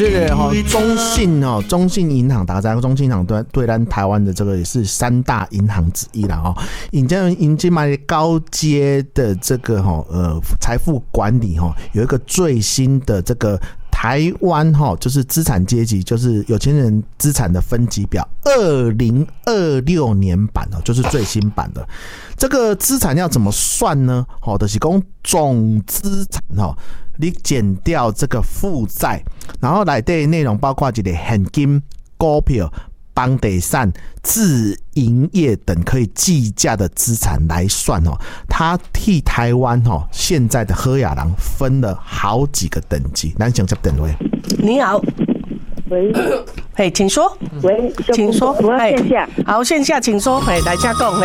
对哈，中信银行，大家知道中信银行对咱台湾的这个也是3大银行之一啦哈。迎接买高阶的这个财富管理有一个最新的这个台湾就是资产阶级，就是有钱人资产的分级表，2026年版就是最新版的。这个资产要怎么算呢？就是说总资产你减掉这个负债，然后内底内容包括一个现金、股票、房地产、自营业等可以计价的资产来算它替台湾现在的好野人分了好几个等级。咱先接电话。 你好， 喂， 嘿，请说。 喂， 请说。 我要线下。 好，线下请说。嘿，来加讲。